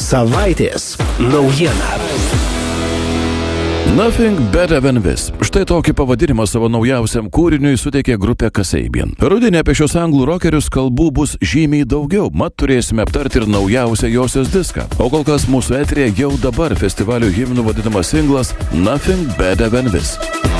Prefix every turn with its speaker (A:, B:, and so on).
A: Savaitės naujiena.
B: Nothing Better Than This. Štai tokį pavadinimą savo naujausiam kūriniui suteikė grupė Kasabian. Rudenį apie šios anglų rokerius kalbų bus žymiai daugiau, mat turėsime aptarti ir naujausią josios diską. O kol kas mūsų eterėje jau dabar festivalio himnų vadinamas singlas Nothing Better Than This.